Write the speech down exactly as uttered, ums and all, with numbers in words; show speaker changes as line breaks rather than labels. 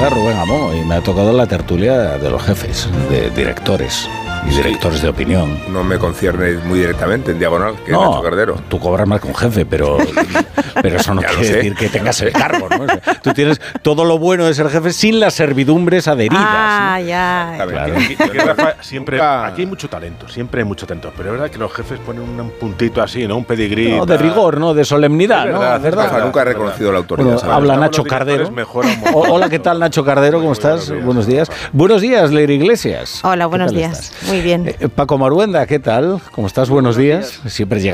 colega Rubén Amón y me ha tocado la tertulia de los jefes, de directores y directores sí. de opinión.
No me concierne muy directamente en diagonal, que
no,
Nacho Cardero.
Tú cobras más que un jefe, pero, pero eso no quiere decir que tengas el cargo, ¿no? O sea, tú tienes todo lo bueno de ser jefe sin las servidumbres adheridas.
Ah,
¿no?
ya.
A ver,
Claro.
aquí, aquí, Rafa, siempre, aquí hay mucho talento, siempre hay mucho talento, pero es verdad que los jefes ponen un puntito así, ¿no? Un pedigrí.
No, de rigor, ¿no? De solemnidad,
es verdad,
¿no?
es verdad.
Rafa nunca ha reconocido la autoridad.
Bueno,
¿sabes?
habla
Estamos
Nacho
los
Cardero.
directores,
O- Hola, ¿qué tal, Nacho Cardero? ¿Cómo
Muy
estás?
buenos días.
Buenos días. Buenos días, Leire Iglesias.
Hola, buenos
¿Qué tal
días.
estás?
Muy bien.
Eh, Paco Maruenda, ¿qué tal? ¿Cómo estás? Buenos días. Siempre llega